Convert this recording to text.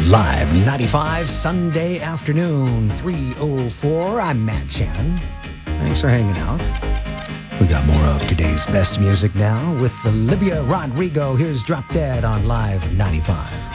Live 95 Sunday afternoon, 3:04. I'm Matt Shannon. Thanks for hanging out. We got more of today's best music now with Olivia Rodrigo. Here's Drop Dead on Live 95.